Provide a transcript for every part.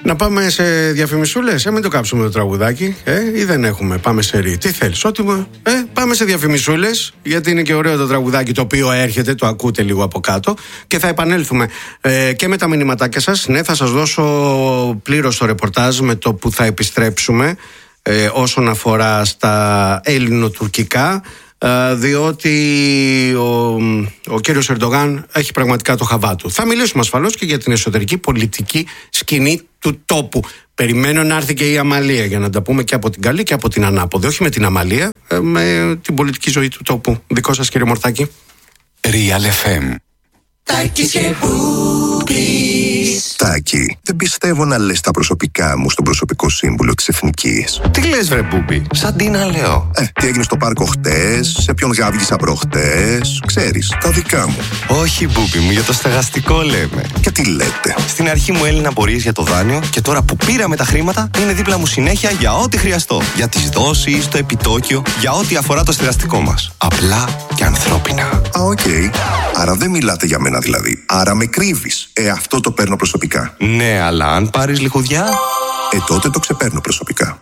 Να πάμε σε διαφημισούλες, μην το κάψουμε το τραγουδάκι, ή δεν έχουμε, πάμε σε ρί. Τι θέλεις, ό,τι πάμε σε διαφημισούλες, γιατί είναι και ωραίο το τραγουδάκι το οποίο έρχεται, το ακούτε λίγο από κάτω και θα επανέλθουμε και με τα μηνυματάκια σας. Ναι, θα σας δώσω πλήρως το ρεπορτάζ με το που θα επιστρέψουμε όσον αφορά στα ελληνοτουρκικά, διότι ο κύριος Ερντογάν έχει πραγματικά το χαβά του. Θα μιλήσουμε ασφαλώς και για την εσωτερική πολιτική σκηνή του τόπου. Περιμένω να έρθει και η Αμαλία για να τα πούμε και από την καλή και από την ανάποδη. Όχι με την Αμαλία, με την πολιτική ζωή του τόπου. Δικό σας, κύριε Μορτάκη. Real FM. Τάκη, δεν πιστεύω να λες τα προσωπικά μου στον προσωπικό σύμβουλο της Εθνικής. Τι λες βρε Μπούμπι, σαν τι να λέω. Τι έγινε στο πάρκο χτες, σε ποιον γάβγισα προχτές, ξέρεις, τα δικά μου. Όχι Μπούμπι μου, για το στεγαστικό λέμε. Και τι λέτε. Στην αρχή μου έλυναν απορίες για το δάνειο και τώρα που πήραμε τα χρήματα είναι δίπλα μου συνέχεια για ό,τι χρειαστώ. Για τις δόσεις, το επιτόκιο, για ό,τι αφορά το στεγαστικό μας. Απλά και ανθρώπινα. Οκ. Άρα δεν μιλάτε για μένα δηλαδή. Άρα με κρύβεις. Αυτό το παίρνω προσωπικά. Ναι, αλλά αν πάρεις λιχουδιά. Τότε το ξεπαίρνω προσωπικά.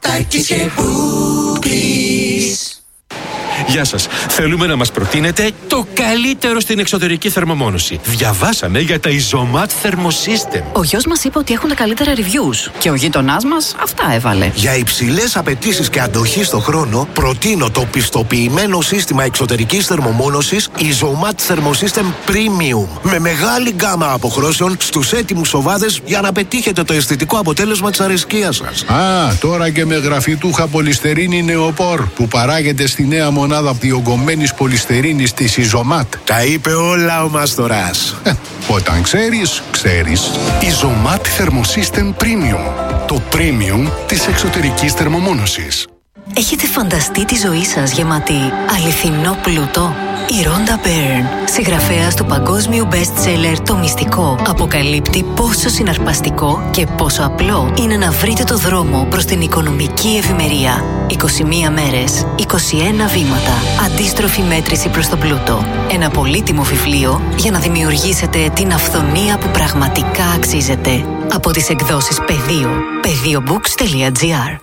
Γεια σας. Θέλουμε να μας προτείνετε το καλύτερο στην εξωτερική θερμομόνωση. Διαβάσαμε για τα Isomat Thermosystem. Ο γιος μας είπε ότι έχουν τα καλύτερα reviews και ο γείτονάς μας αυτά έβαλε. Για υψηλές απαιτήσεις και αντοχή στο χρόνο, προτείνω το πιστοποιημένο σύστημα εξωτερικής θερμομόνωσης Isomat Thermosystem Premium. Με μεγάλη γκάμα αποχρώσεων στους έτοιμους σοβάδες για να πετύχετε το αισθητικό αποτέλεσμα της αρεσκίας σας. Τώρα και με γραφιτούχα πολυστερίνη νεοπόρ που παράγεται στη νέα μονάδα διογκωμένης πολυστερίνης της Isomat. Τα είπε όλα ο Μάστορας. Όταν ξέρεις, ξέρεις. Isomat Thermosystem Premium. Το premium της εξωτερικής θερμομόνωσης. Έχετε φανταστεί τη ζωή σας γεμάτη αληθινό πλούτο? Η Ρόντα Μπέρν, συγγραφέας του παγκόσμιου best-seller «Το Μυστικό», αποκαλύπτει πόσο συναρπαστικό και πόσο απλό είναι να βρείτε το δρόμο προς την οικονομική ευημερία. 21 μέρες, 21 βήματα, αντίστροφη μέτρηση προς τον πλούτο. Ένα πολύτιμο βιβλίο για να δημιουργήσετε την αυθονία που πραγματικά αξίζετε. Από τις εκδόσεις Πεδίο, pediobooks.gr.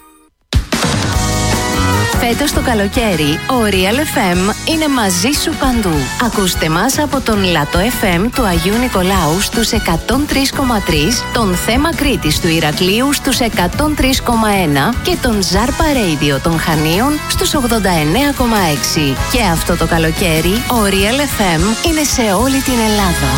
Φέτος το καλοκαίρι, ο Real FM είναι μαζί σου παντού. Ακούστε μας από τον Λατό FM του Αγίου Νικολάου στους 103,3, τον Θέμα Κρήτης του Ηρακλείου στους 103,1 και τον Ζάρπα Radio των Χανίων στους 89,6. Και αυτό το καλοκαίρι, ο Real FM είναι σε όλη την Ελλάδα.